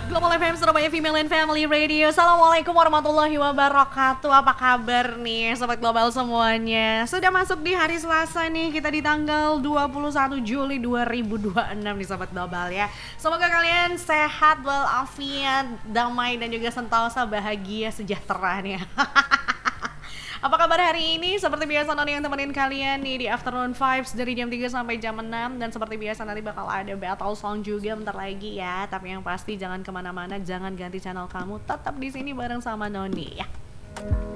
Global FM Surabaya Female and Family Radio. Assalamualaikum warahmatullahi wabarakatuh. Apa kabar nih Sobat Global semuanya? Sudah masuk di hari Selasa nih. Kita di tanggal 21 Juli 2026 nih Sobat Global ya. Semoga kalian sehat, walafiat, damai dan juga sentosa, bahagia, sejahtera nih. Apa kabar hari ini? Seperti biasa Noni yang temenin kalian nih di Afternoon Vibes dari jam 3 sampai jam 6. Dan seperti biasa nanti bakal ada battle song juga bentar lagi ya. Tapi yang pasti jangan kemana-mana, jangan ganti channel kamu, tetap di sini bareng sama Noni ya.